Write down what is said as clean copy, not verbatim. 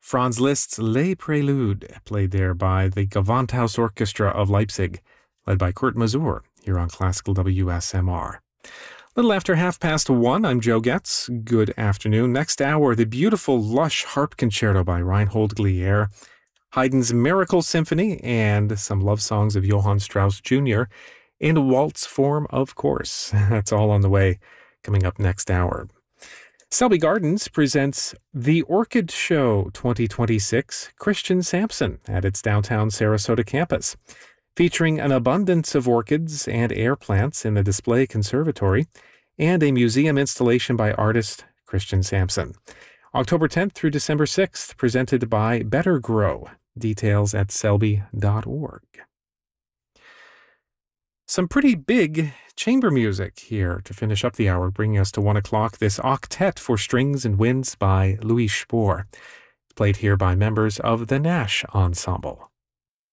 Franz Liszt's Les Préludes, played there by the Gewandhaus Orchestra of Leipzig, led by Kurt Masur, here on Classical WSMR. Little after 1:30, I'm Joe Getz. Good afternoon. Next hour, the beautiful, lush harp concerto by Reinhold Glier, Haydn's Miracle Symphony, and some love songs of Johann Strauss Jr., in a waltz form, of course. That's all on the way, coming up next hour. Selby Gardens presents The Orchid Show 2026, Christian Sampson, at its downtown Sarasota campus, featuring an abundance of orchids and air plants in the display conservatory, and a museum installation by artist Christian Sampson. October 10th through December 6th, presented by Better Grow. Details at selby.org. Some pretty big chamber music here to finish up the hour, bringing us to 1 o'clock. This Octet for Strings and Winds by Louis Spohr, played here by members of the Nash Ensemble.